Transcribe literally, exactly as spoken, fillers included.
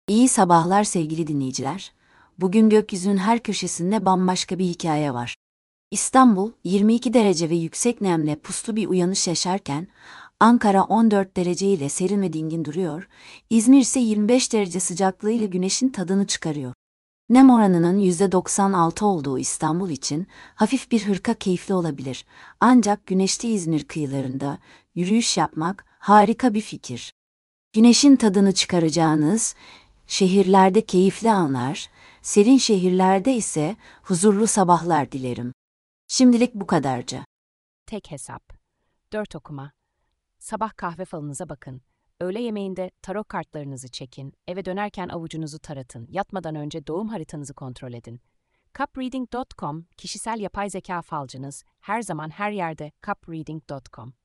İyi sabahlar sevgili dinleyiciler. Bugün gökyüzünün her köşesinde bambaşka bir hikaye var. İstanbul, yirmi iki derece ve yüksek nemle puslu bir uyanış yaşarken, Ankara on dört derece ile serin ve dingin duruyor, İzmir ise yirmi beş derece sıcaklığıyla güneşin tadını çıkarıyor. Nem oranının yüzde doksan altı olduğu İstanbul için hafif bir hırka keyifli olabilir. Ancak güneşli İzmir kıyılarında yürüyüş yapmak harika bir fikir. Güneşin tadını çıkaracağınız şehirlerde keyifli anlar, serin şehirlerde ise huzurlu sabahlar dilerim. Şimdilik bu kadarca. Tek hesap. Dört okuma. Sabah kahve falınıza bakın. Öğle yemeğinde tarot kartlarınızı çekin. Eve dönerken avucunuzu taratın. Yatmadan önce doğum haritanızı kontrol edin. cupreading nokta com kişisel yapay zeka falcınız. Her zaman her yerde cupreading nokta com.